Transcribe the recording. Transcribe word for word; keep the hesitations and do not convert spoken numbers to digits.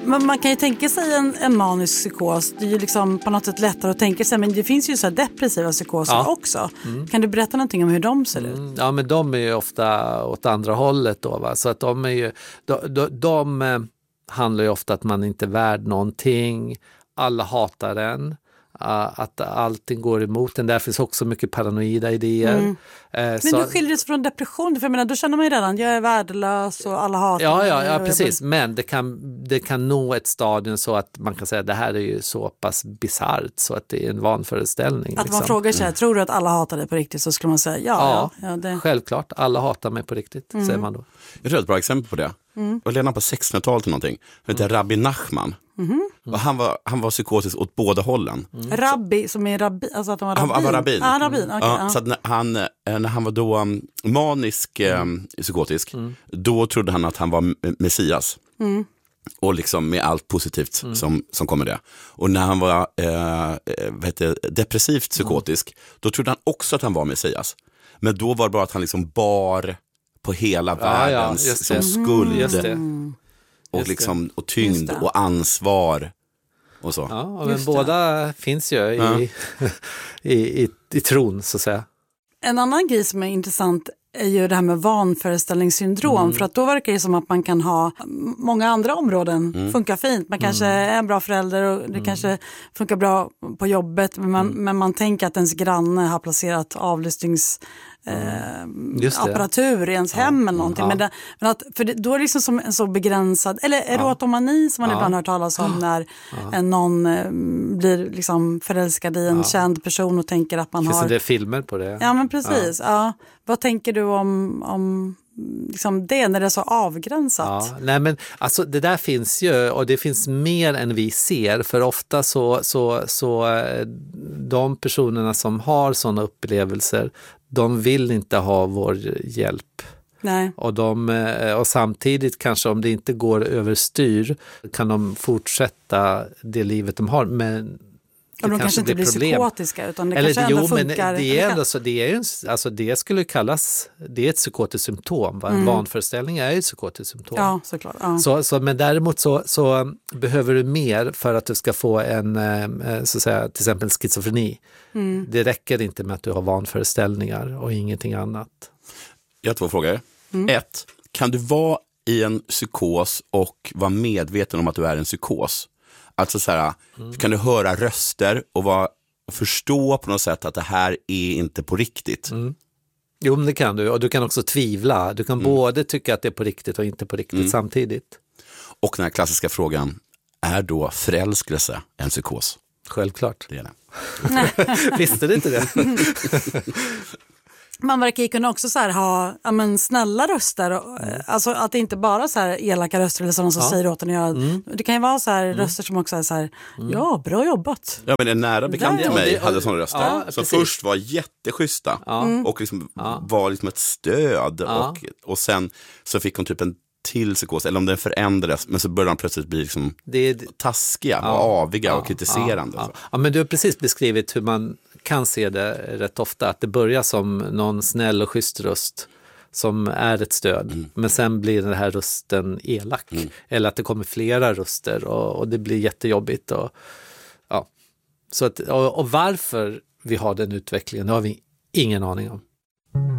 Men man kan ju tänka sig en, en manisk psykos. Det är ju liksom på något sätt lättare att tänka sig. Men det finns ju så här depressiva psykoser ja. också. Mm. Kan du berätta någonting om hur de ser ut? Mm. Ja, men de är ju ofta åt andra hållet då, va? Så att de är ju... De, de, de eh, handlar ju ofta att man inte är värd någonting. Alla hatar en. Uh, att allting går emot den. Där finns också mycket paranoida idéer. Mm. Uh, Men så... du skiljer dig från depression. För jag menar, då känner man ju redan, jag är värdelös och alla hatar ja, mig. Ja, ja, och precis. Jag... Men det kan, det kan nå ett stadium så att man kan säga att det här är ju så pass bizarrt så att det är en vanföreställning. Att liksom. man frågar sig, mm. tror du att alla hatar dig på riktigt? Så skulle man säga, ja. Ja, ja, ja det... självklart. Alla hatar mig på riktigt, mm. säger man då. Jag tror ett bra exempel på det. Mm. Och redan på sextonhundratalet eller någonting. Det heter mm. Rabbi Nachman. Mm. Och han var, han var psykotisk åt båda hållen. Mm. Rabbi, som är rabbi, alltså att han var rabbin? Han var rabbin. Ah, rabbin. Okay, ja, ja. Så att när han, när han var då um, manisk mm. eh, psykotisk, mm. då trodde han att han var Messias. Mm. Och liksom med allt positivt mm. som, som kommer det. Och när han var eh, vad heter, depressivt psykotisk, mm. då trodde han också att han var Messias. Men då var det bara att han liksom bar på hela ja, världens ja, som skuld. Just det. Och, liksom, och tyngd och ansvar och så. Ja, men båda finns ju i, ja. i, i, i tron så att säga. En annan grej som är intressant är ju det här med vanföreställningssyndrom. Mm. För att då verkar det som att man kan ha många andra områden mm. funkar fint. Man kanske mm. är en bra förälder och det mm. kanske funkar bra på jobbet. Men man, mm. men man tänker att ens granne har placerat avlyssnings... Eh, apparatur i ens ja, hem eller någonting. Ja. Men, det, men att, för det, då är det liksom som en så begränsad, eller erotomani som man ja. ibland har hört talas om när ja. en någon eh, blir liksom förälskad i en ja. känd person och tänker att man finns har... Finns det filmer på det? Ja, men precis. Ja. Ja. Vad tänker du om, om liksom det när det är så avgränsat? Ja. Nej, men alltså det där finns ju och det finns mer än vi ser, för ofta så, så, så de personerna som har sådana upplevelser, de vill inte ha vår hjälp. Nej. Och, de, och samtidigt kanske om det inte går överstyr kan de fortsätta det livet de har. Men och de kanske inte blir problem. psykotiska utan det Eller, kanske ändå jo, funkar. Men det, är ändå så, det, är ju, alltså det skulle kallas, det är ett psykotiskt symptom. Va? En mm. vanföreställning är ju ett psykotiskt symptom. Ja, såklart. Ja. Så, så, men däremot så, så behöver du mer för att du ska få en, så att säga, till exempel schizofreni. Mm. Det räcker inte med att du har vanföreställningar och ingenting annat. Jag har två frågor. Mm. Ett, kan du vara i en psykos och vara medveten om att du är en psykos? Alltså så här, mm. kan du höra röster och vara, förstå på något sätt att det här är inte på riktigt? Mm. Jo, men det kan du. Och du kan också tvivla. Du kan mm. både tycka att det är på riktigt och inte på riktigt mm. samtidigt. Och den här klassiska frågan, är då förälskelse en psykos? Självklart. Det är det. Visste du inte det? Man verkar ju kunna också så här ha ja, men snälla röster. Och, mm. Alltså att det inte bara så här elaka röster eller sådana som ja. säger åt en att göra. Mm. Det kan ju vara så här mm. röster som också är så här, mm. ja, bra jobbat. Ja, men en nära bekant till mig hade sådana röster. Ja, som precis. först var jätteschyssta ja. och liksom ja. var liksom ett stöd. Ja. Och, och sen så fick hon typ en till psykos, eller om den förändrades, men så började de plötsligt bli liksom det är, taskiga ja. och aviga ja. och kritiserande. Ja. Ja. ja, men du har precis beskrivit hur man kan se det rätt ofta, att det börjar som någon snäll och schysst röst som är ett stöd, mm. men sen blir den här rösten elak mm. eller att det kommer flera röster och, och det blir jättejobbigt och, ja. Så att, och, och varför vi har den utvecklingen, det har vi ingen aning om.